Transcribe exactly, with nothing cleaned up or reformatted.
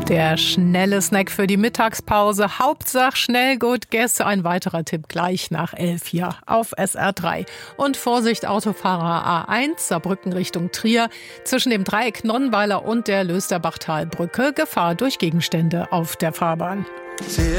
Der schnelle Snack für die Mittagspause. Hauptsache schnell, gut Guess. Ein weiterer Tipp gleich nach elf hier auf S R drei. Und Vorsicht, Autofahrer A eins, Saarbrücken Richtung Trier. Zwischen dem Dreieck Nonnweiler und der Lösterbachtalbrücke Gefahr durch Gegenstände auf der Fahrbahn.